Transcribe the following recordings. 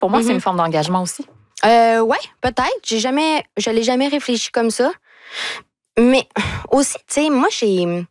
Pour moi, c'est une forme d'engagement aussi. Ouais, peut-être. Je l'ai jamais réfléchi comme ça. Mais aussi, tu sais, moi, j'ai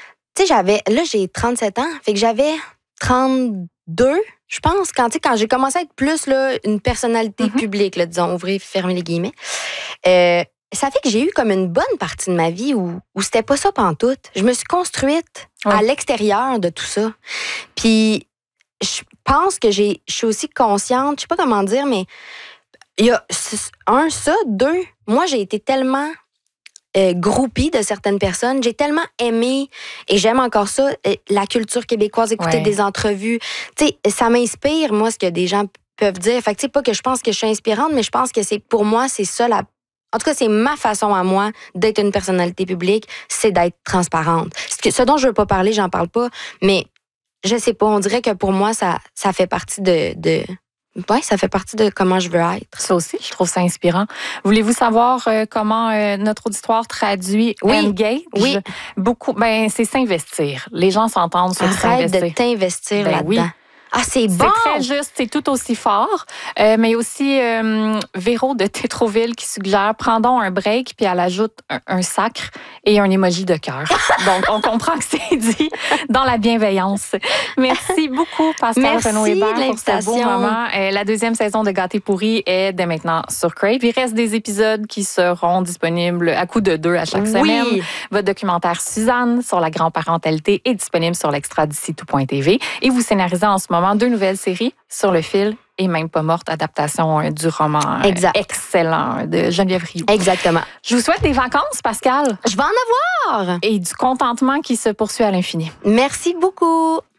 37 ans. Fait que j'avais 32, je pense, quand j'ai commencé à être plus là, une personnalité publique, là, disons, ouvrir, fermer les guillemets. Ça fait que j'ai eu comme une bonne partie de ma vie où c'était pas ça pantoute. Je me suis construite à l'extérieur de tout ça. Puis, je pense que je suis aussi consciente, je sais pas comment dire, mais il y a ça, deux, moi, j'ai été tellement groupie de certaines personnes. J'ai tellement aimé, et j'aime encore ça, la culture québécoise, écouter des entrevues. Tu sais, ça m'inspire, moi, ce que des gens peuvent dire. Fait que, tu sais, pas que je pense que je suis inspirante, mais je pense que pour moi, c'est ça en tout cas, c'est ma façon à moi d'être une personnalité publique, c'est d'être transparente. Ce dont je veux pas parler, j'en parle pas, mais je sais pas, on dirait que pour moi, ça fait partie ouais, ça fait partie de comment je veux être. Ça aussi, je trouve ça inspirant. Voulez-vous savoir comment notre auditoire traduit engage? Oui. Beaucoup, c'est s'investir. Les gens s'entendent sur s'investir. Arrête de t'investir là-dedans. Oui. Ah, c'est bon! C'est très juste, c'est tout aussi fort. Mais aussi, Véro de Tétroville qui suggère « Prends donc un break », puis elle ajoute un sacre et un emoji de cœur. Donc, on comprend que c'est dit dans la bienveillance. Merci beaucoup, Pascal Renaud-Hébert, pour ce beau moment. La deuxième saison de Gâté pourri est dès maintenant sur Crave. Il reste des épisodes qui seront disponibles à coup de 2 à chaque semaine. Votre documentaire Suzanne sur la grand-parentalité est disponible sur l'extra d'ici tout.tv. Et vous scénarisez en ce moment 2 nouvelles séries, Sur le fil et Même pas morte, adaptation du roman excellent de Geneviève Rioux. Exactement. Je vous souhaite des vacances, Pascal. Je vais en avoir. Et du contentement qui se poursuit à l'infini. Merci beaucoup.